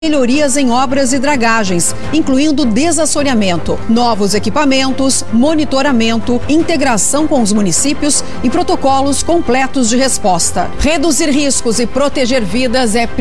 melhorias em obras e dragagens, incluindo desassoreamento, novos equipamentos, monitoramento, integração com os municípios e protocolos completos de resposta. Reduzir riscos e proteger vidas é